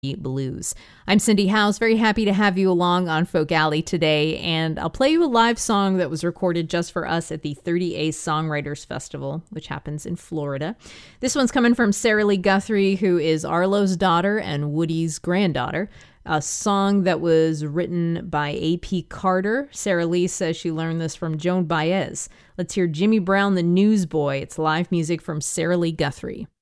Blues. I'm Cindy House, very happy to have you along on Folk Alley today, and I'll play you a live song that was recorded just for us at the 30A Songwriters Festival, which happens in Florida. This one's coming from Sarah Lee Guthrie, who is Arlo's daughter and Woody's granddaughter. A song that was written by A.P. Carter. Sarah Lee says she learned this from Joan Baez. Let's hear Jimmy Brown, the Newsboy. It's live music from Sarah Lee Guthrie.